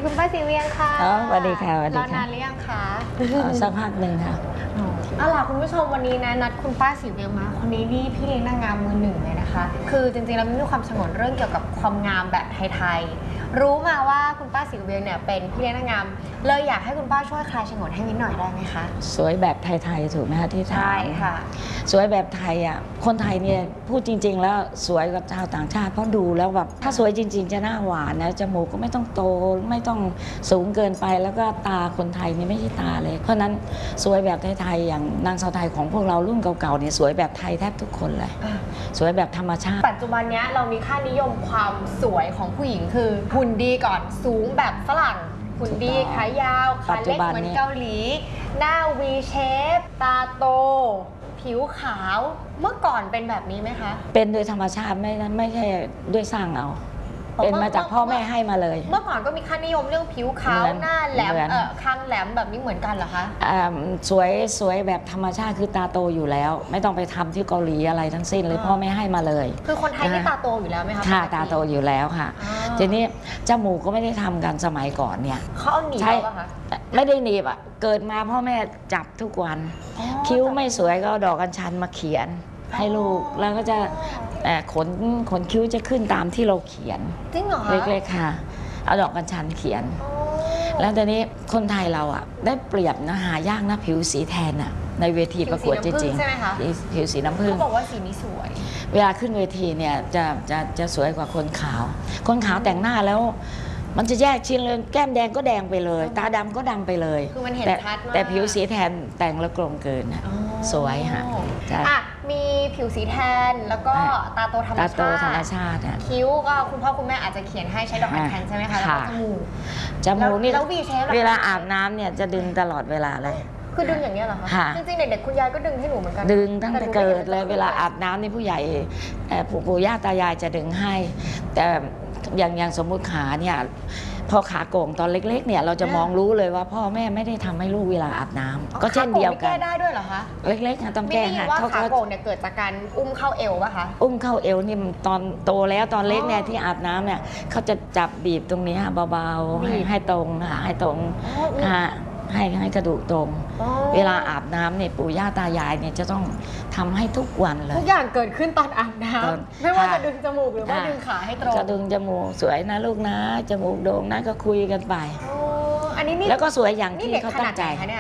คุณป้าสีเวียงค่ะสวัสดีค่ะสวัสดีรอค่ะนานหรือยังคะสักพักหนึ่งค่ะเอาล่ะคุณผู้ชมวันนี้นะนัดคุณป้าสีเวียงมาคนนี้นี่พี่เลี้ยงนางงามมือหนึ่งเลยนะคะคือจริงๆแล้วมีความฉงนเรื่องเกี่ยวกับความงามแบบไทยๆรู้มาว่าคุณป้าสีเวียงเนี่ยเป็นพี่เลี้ยงนางงามเลยอยากให้คุณป้าช่วยคลายฉงนให้นิดหน่อยได้ไหมคะสวยแบบไทยๆถูกไหมคะที่ถามใช่ค่ะสวยแบบไทยอ่ะคนไทยเนี่ยพูดจริงๆแล้วสวยกว่าชาวต่างชาติเพราะดูแล้วแบบถ้าสวยจริงๆจะหน้าหวานนะจมูกก็ไม่ต้องโตไม่ต้องสูงเกินไปแล้วก็ตาคนไทยนี่ไม่ใช่ตาเลยเพราะนั้นสวยแบบไทยๆอย่างนางสาวไทยของพวกเรารุ่นเก่าๆเนี่ยสวยแบบไทยแทบทุกคนเลยสวยแบบธรรมชาติปัจจุบันนี้เรามีค่านิยมความสวยของผู้หญิงคือหุ่นดีก่อนสูงแบบฝรั่งหุ่นดีขายาวขาเล็กเหมือนเกาหลีหน้า V shape ตาโตผิวขาวเมื่อก่อนเป็นแบบนี้ไหมคะเป็นโดยธรรมชาติไม่ใช่ด้วยสร้างเอาเป็นมาจากพ่อแม่ให้มาเลยเมื่อก่อนก็มีค่านิยมเรื่องผิวขาวหน้าแหลมคางแหลมแบบนี้เหมือนกันเหรอคะสวยแบบธรรมชาติคือตาโตอยู่แล้วไม่ต้องไปทำที่เกาหลีอะไรทั้งสิ้นเลยพ่อแม่ให้มาเลยคือคนไทยที่ตาโตอยู่แล้วไหมคะค่ะตาโตอยู่แล้วค่ะทีนี้จมูกก็ไม่ได้ทำกันสมัยก่อนเนี่ยเขาเอาหนีบป่ะคะไม่ได้หนีบอ่ะเกิดมาพ่อแม่จับทุกวันคิ้วไม่สวยก็เอาดอกกัญชันมาเขียนให้ลูกแล้วก็จะขนคิ้วจะขึ้นตามที่เราเขียนจริงเหรอคะเล็กๆค่ะเอาดอกกัญชันเขียนแล้วตอนนี้คนไทยเราอ่ะได้เปรียบนะหายากนะผิวสีแทนอ่ะในเวทีประกวดจริงๆใช่ไหมคะผิวสีน้ำผึ้งเขาบอกว่าสีนี้สวยเวลาขึ้นเวทีเนี่ยจะสวยกว่าคนขาวคนขาวแต่งหน้าแล้วมันจะแยกชิ้นเลยแก้มแดงก็แดงไปเลยตาดำก็ดำไปเลยคือมันเห็นชัดมากแต่ผิวสีแทนแต่งแล้วกลมเกินสวยค่ะมีผิวสีแทนแล้วก็ตาโตธรรมชาติคิ้วก็คุณพ่อคุณแม่อาจจะเขียนให้ใช้ดอกอัญชันใช่ไหมคะแล้วก็จมูกนี่เวลาอาบน้ำเนี่ยจะดึงตลอดเวลาเลยคือดึงอย่างนี้เหรอคะจริงๆเด็กๆคุณยายก็ดึงให้หนูเหมือนกันดึงตั้งแต่เกิดเลยเวลาอาบน้ำนี่ผู้ใหญ่ปู่ย่าตายายจะดึงให้แต่อย่างสมมุติขาเนี่ยพอขาโก่งตอนเล็กๆเนี่ยเราจะมองรู้เลยว่าพ่อแม่ไม่ได้ทำให้ลูกเวลาอาบน้ำก็เช่นเดียวกันแก้ได้ด้วยเหรอคะเล็กๆนะต้องแก้ค่ะว่าขาโก่งเนี่ยเกิดจากการอุ้มเข้าเอวป่ะคะอุ้มเข้าเอวนี่ตอนโตแล้วตอนเล็กเนี่ยที่อาบน้ำเนี่ยเขาจะจับบีบตรงนี้เบาๆให้ตรงให้ตรงให้กระดูกตรงเวลาอาบน้ำเนี่ยปู่ย่าตายายเนี่ยจะต้องทำให้ทุกวันเลยทุกอย่างเกิดขึ้นตอนอาบน้ำไม่ว่าจะดึงจมูกหรือว่าดึงขาให้ตรงจะดึงจมูกสวยนะลูกนะจมูกโด่งนะก็คุยกันไปอันนี้แล้วก็สวยอย่างที่เขาตั้งใจ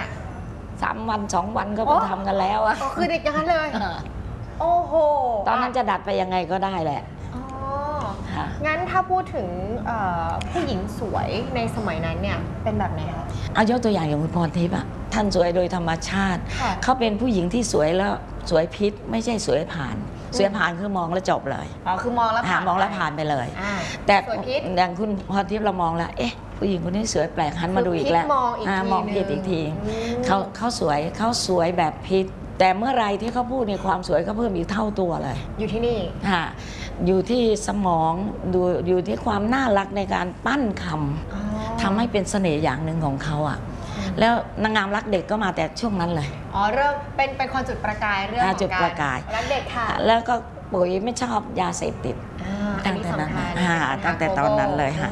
3 วัน 2 วันก็ไปทำกันแล้วอะคือเด็กอย่างนั้นเลยโอ้โหตอนนั้นจะดัดไปยังไงก็ได้แหละงั้นถ้าพูดถึงผู้หญิงสวยในสมัยนั้นเนี่ยเป็นแบบไหนคะเอายกตัวอย่างอย่างคุณพรทิพย์อะท่านสวยโดยธรรมชาติเขาเป็นผู้หญิงที่สวยแล้วสวยพิษไม่ใช่สวยผ่านสวยผ่านคือมองแล้วจบเลยคือมองแล้วผ่านมองแล้วผ่านไปเลยแต่อย่างคุณพรทิพย์เรามองแล้วผู้หญิงคนนี้สวยแปลกหันมาดูอีกแล้วมองผิดอีกทีเขาสวยแบบพิษแต่เมื่อไรที่เขาพูดในความสวยก็เพิ่มอีกเท่าตัวเลยอยู่ที่นี่ค่ะอยู่ที่สมองอยู่ที่ความน่ารักในการปั้นคำทำให้เป็นเสน่ห์อย่างหนึ่งของเขาอ่ะแล้วนางงามรักเด็กก็มาแต่ช่วงนั้นเลยเริ่มเป็นคนจุดประกายเรื่องของการรักเด็กค่ะแล้วก็ปุ๋ยไม่ชอบยาเสพติดตั้งแต่นั้นตั้งแต่ตอนนั้นเลยค่ะ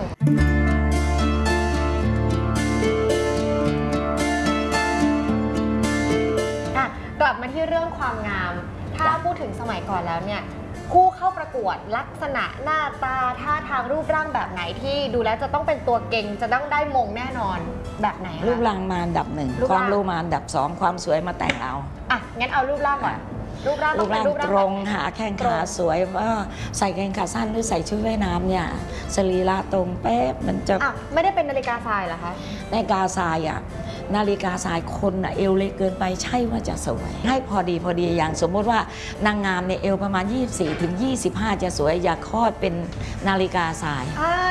กลับมาที่เรื่องความงามถ้าพูดถึงสมัยก่อนแล้วเนี่ยผู้เข้าประกวดลักษณะหน้าตาท่าทางรูปร่างแบบไหนที่ดูแล้วจะต้องเป็นตัวเก่งจะต้องได้มงแน่นอนแบบไหนรูปร่างมาอันดับ1ความรู้มาอันดับ2ความสวยมาแต่งเอางั้นเอารูปร่างก่อนรูปร่างตรงหาแข้งขาสวยว่าใส่กางเกงขาสั้นหรือใส่ชุดว่ายน้ำเนี่ยสรีระตรงเป๊ะมันจะไม่ได้เป็นนาฬิกาทรายเหรอคะนาฬิกาทรายนาฬิกาทรายคนเอวเล็กเกินไปใช่ว่าจะสวยให้พอดีอย่างสมมติว่านางงามเนี่ยเอวประมาณ24 ถึง 25จะสวยอย่าคลอดเป็นนาฬิกาทราย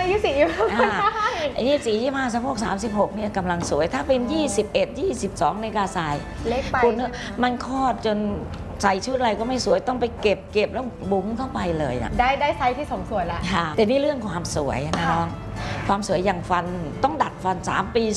24 25สะโพก36เนี่ยกำลังสวยถ้าเป็น21 22นาฬิกาทรายเล็กไปมันคลอดจนใส่ชุดอะไรก็ไม่สวยต้องไปเก็บแล้วบุ๋มเข้าไปเลยได้ไซส์ที่สมส่วนแล้วแต่นี่เรื่องความสวยนะน้องความสวยอย่างฟันต้องดัดฟัน3 ปี